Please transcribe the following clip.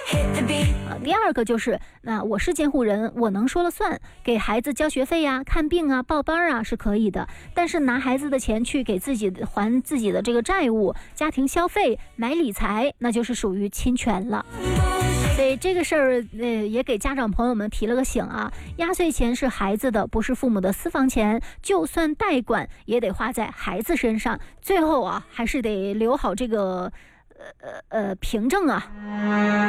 第二个就是我是监护人，我能说了算，给孩子交学费啊、看病啊、报班啊是可以的，但是拿孩子的钱去给自己还自己的这个债务、家庭消费、买理财，那就是属于侵权了。所以这个事儿也给家长朋友们提了个醒啊，压岁钱是孩子的，不是父母的私房钱，就算代管也得花在孩子身上，最后还是得留好这个凭证啊。